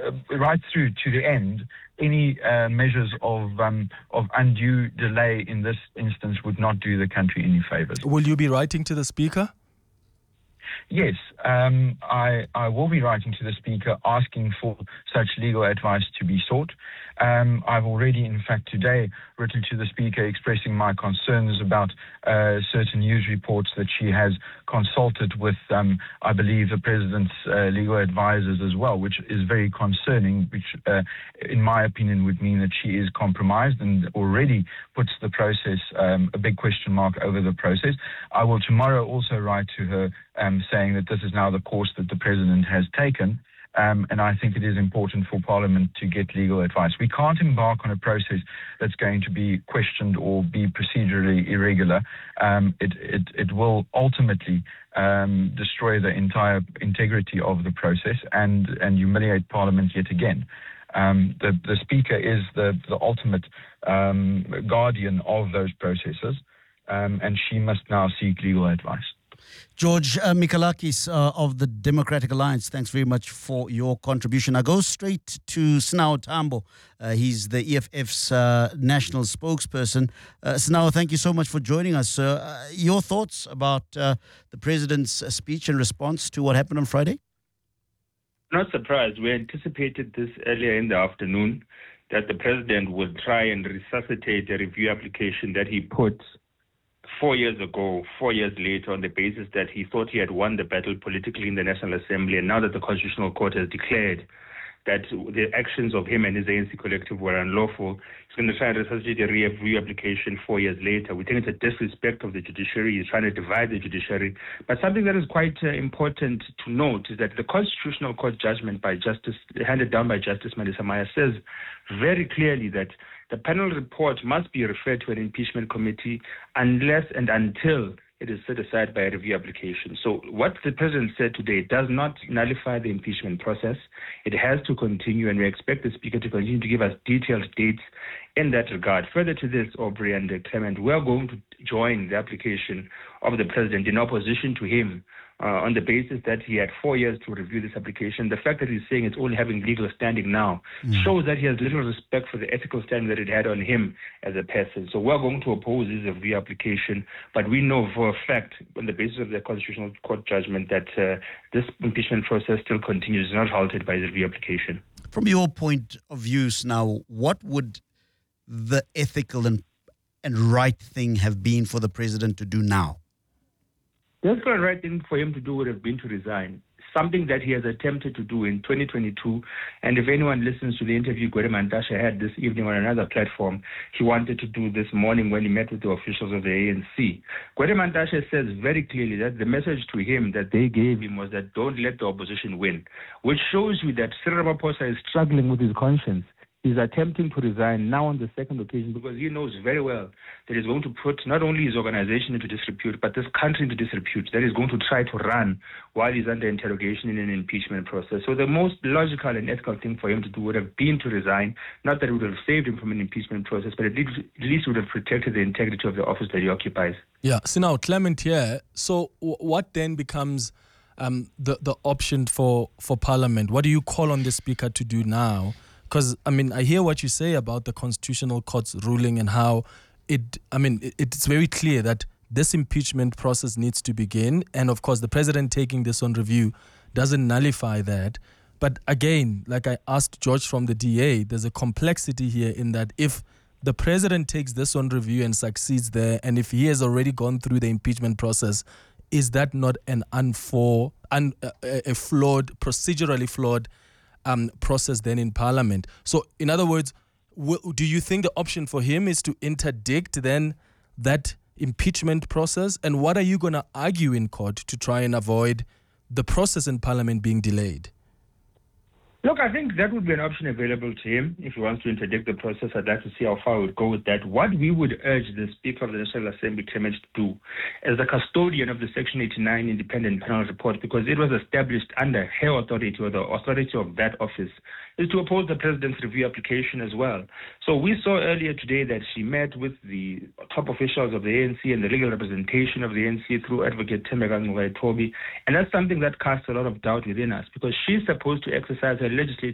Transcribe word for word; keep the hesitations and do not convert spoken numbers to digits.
uh, right through to the end, any uh, measures of um, of undue delay in this instance would not do the country any favours. Will you be writing to the Speaker? Yes, um, I, I will be writing to the Speaker asking for such legal advice to be sought. Um, I've already, in fact, today written to the Speaker expressing my concerns about uh, certain news reports that she has consulted with, um, I believe, the President's uh, legal advisors as well, which is very concerning, which, uh, in my opinion, would mean that she is compromised and already puts the process, um, a big question mark over the process. I will tomorrow also write to her um, saying that this is now the course that the President has taken. Um, and I think it is important for Parliament to get legal advice. We can't embark on a process that's going to be questioned or be procedurally irregular. Um, it, it, it will ultimately um, destroy the entire integrity of the process and, and humiliate Parliament yet again. Um, the, the Speaker is the, the ultimate um, guardian of those processes, um, and she must now seek legal advice. George uh, Mikalakis uh, of the Democratic Alliance, thanks very much for your contribution. I go straight to Snao Tambo. Uh, he's the E F F's uh, national spokesperson. Uh, Snao, thank you so much for joining us, sir. Uh, your thoughts about uh, the President's uh, speech and response to what happened on Friday? Not surprised. We anticipated this earlier in the afternoon, that the President would try and resuscitate a review application that he put four years ago, four years later, on the basis that he thought he had won the battle politically in the National Assembly, and now that the Constitutional Court has declared that the actions of him and his A N C collective were unlawful, he's going to try and resuscitate a review application four years later. We think it's a disrespect of the judiciary. He's trying to divide the judiciary. But something that is quite uh, important to note is that the Constitutional Court judgment by Justice, handed down by Justice Mandisa Maya, says very clearly that the panel report must be referred to an impeachment committee unless and until it is set aside by a review application. So what the President said today does not nullify the impeachment process. It has to continue, and we expect the Speaker to continue to give us detailed dates in that regard. Further to this, Aubrey and uh, Clement, we are going to join the application of the President in opposition to him Uh, on the basis that he had four years to review this application. The fact that he's saying it's only having legal standing now mm. shows that he has little respect for the ethical standing that it had on him as a person. So we're going to oppose this review application, but we know for a fact, on the basis of the Constitutional Court judgment, that uh, this impeachment process still continues, not halted by the review application. From your point of view now, what would the ethical and, and right thing have been for the President to do now? The ethical right thing for him to do would have been to resign, something that he has attempted to do in twenty twenty-two. And if anyone listens to the interview Gwede Mantashe had this evening on another platform, he wanted to do this morning when he met with the officials of the A N C. Gwede Mantashe says very clearly that the message to him that they gave him was that don't let the opposition win, which shows you that Cyril Ramaphosa is struggling with his conscience. He's attempting to resign now on the second occasion because he knows very well that he's going to put not only his organization into disrepute, but this country into disrepute, that he's going to try to run while he's under interrogation in an impeachment process. So the most logical and ethical thing for him to do would have been to resign, not that it would have saved him from an impeachment process, but at least, at least would have protected the integrity of the office that he occupies. Yeah, so now, Clement here, so w- what then becomes um, the, the option for, for Parliament? What do you call on the Speaker to do now? Because, I mean, I hear what you say about the Constitutional Court's ruling and how it, I mean, it, it's very clear that this impeachment process needs to begin. And, of course, the President taking this on review doesn't nullify that. But, again, like I asked George from the D A, there's a complexity here in that if the President takes this on review and succeeds there, and if he has already gone through the impeachment process, is that not an unfor, un, a, a flawed, procedurally flawed Um, process then in Parliament? So, in other words, w- do you think the option for him is to interdict then that impeachment process? And what are you going to argue in court to try and avoid the process in Parliament being delayed? Look, I think that would be an option available to him if he wants to interdict the process. I'd like to see how far he would go with that. What we would urge the Speaker of the National Assembly, Clement, to do as the custodian of the Section eighty-nine independent panel report, because it was established under her authority or the authority of that office, is to oppose the President's review application as well. So we saw earlier today that she met with the top officials of the A N C and the legal representation of the A N C through Advocate Thembeka Ngubane Toby, and that's something that casts a lot of doubt within us, because she's supposed to exercise her legislative